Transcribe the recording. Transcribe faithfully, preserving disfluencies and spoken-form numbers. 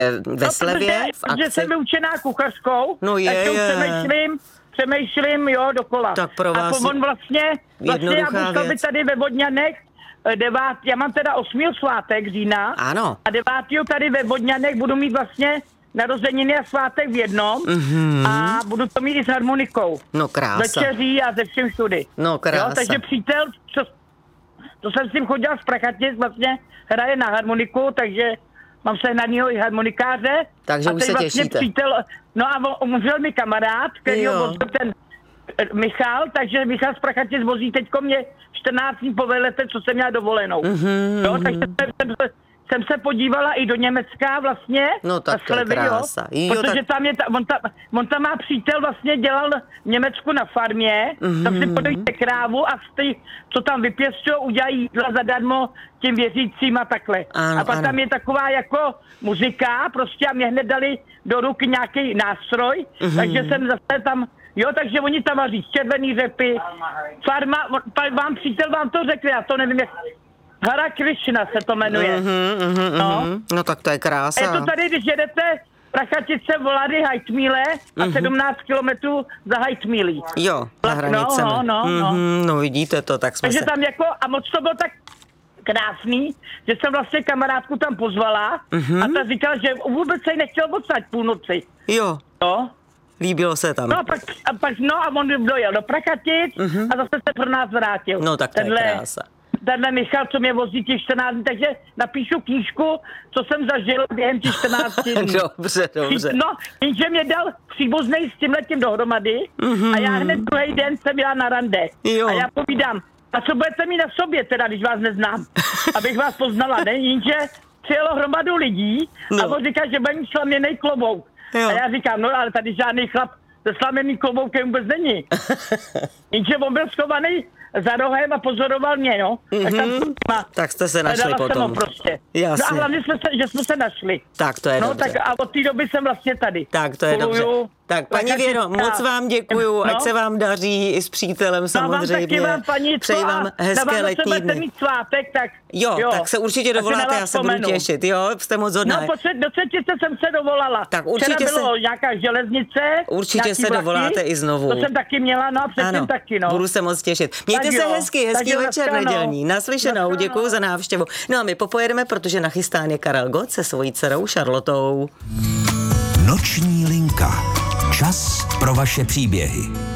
ve slevě, no, v akci. Protože jsem vyučená kuchařkou, no je, tak to je. přemýšlím, přemýšlím, jo, dokola. Tak pro vás a on vlastně, vlastně já musel být tady ve Vodňanech, devát, já mám teda osmého svátek října. Ano. A devátého tady ve Vodňanech budu mít vlastně narozeniny a svátek v jednom. Mm-hmm. A budu to mít i s harmonikou. No krása. Večeří a ze všem všudy. No krása. Jo, takže přítel, co, to jsem s tím chodila z Prachatic, vlastně hraje na harmoniku, takže mám se na něho i harmonikáře. Takže a už se vlastně těšíte. Přítel, no a umřel mi kamarád, který ho vozil ten Michal, takže Michal z Prachatic vozí teďko mě čtrnáct dní po vejlete, co jsem měla dovolenou. Mm-hmm. Jo, takže jsem, jsem, jsem se podívala i do Německa vlastně. No tak to je krása. Jo, protože tak... tam je, on, tam, on tam má přítel, vlastně dělal v Německu na farmě, mm-hmm. tam si podajíte krávu a ty, co tam vypěstují, udělají jídla zadarmo těm věřícím a takhle. Ano, a pak ano. tam je taková jako muzika prostě a mě hned dali do ruky nějaký nástroj, mm-hmm. takže jsem zase tam. Jo, takže oni tam vaří červený řepy, farma, vám přítel vám to řekne, já to nevím, jak Hara Krishna se to jmenuje. Mm-hmm, mm-hmm, no. no tak to je krása. Je to tady, když jedete Prachatice, Volady, Hajtmíle a mm-hmm. sedmnáct kilometrů za Hajtmílí. Jo, za hranicemi. No, no, no, mm-hmm, no vidíte to, tak jsme Takže se... tam jako, a moc to bylo tak krásný, že jsem vlastně kamarádku tam pozvala mm-hmm. a ta říkala, že vůbec se jí nechtěl odstať půlnoci. Jo. Jo. Líbilo se tam. No a pak, a pak no a on dojel do Prachatic mm-hmm. a zase se pro nás vrátil. No tak to tenhle, je krása. Tenhle Michal, co mě vozí těch čtrnáct dní, takže napíšu knížku, co jsem zažil během těch čtrnácti dní. Dobře, dobře. No, jenže mě dal příbuznej s tímhletím dohromady mm-hmm. a já hned druhý den jsem jela na rande. Jo. A já povídám, a co budete mít na sobě teda, když vás neznám, abych vás poznala, ne? Jenže přijelo hromadu lidí no. a on říká, že bude mít slaměnej klobouk. Jo. A já říkám, no ale tady žádný chlap se slameným kloboukem vůbec není. Jenže on byl schovaný za rohem a pozoroval mě, no. Mm-hmm. Tak, tak jste se našli potom. Prostě. Jasně. No a hlavně jsme se, že jsme se našli. Tak to je no, dobře. Tak a od té doby jsem vlastně tady. Tak to je Spoluju, dobře. Tak paní Věro, moc vám děkuju, no. ať se vám daří i s přítelem samozřejmě. No, vám taky vám, paní, přeji vám hezké letní dny. Mít svátek, tak jo, jo, tak se určitě dovoláte, já se budu těšit. Jo, jste moc hodná. No, do třetice jsem se dovolala. Tak určitě Včera bylo se... nějaká železnice. Určitě se vlaky, dovoláte i znovu. To jsem taky měla, no a předtím taky, no. Budu se moc těšit. Mějte tak se jo, hezky, hezký večer nedělní. Naslyšenou, děkuju za návštěvu. No a my popojedeme, protože nachystán je Karel Gott se svojí dcerou Charlotou. Noční linka. Čas pro vaše příběhy.